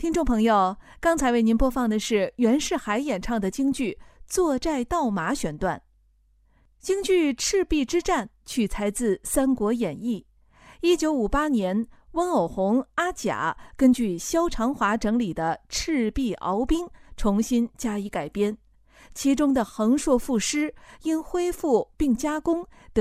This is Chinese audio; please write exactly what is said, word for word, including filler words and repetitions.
听众朋友，刚才为您播放的是袁世海演唱的京剧《坐寨盗马》选段。京剧《赤壁之战》取材自《三国演义》。一九五八年，温偶红、阿甲根据萧长华整理的《赤壁鏖兵》重新加以改编，其中的横槊赋诗因恢复并加工得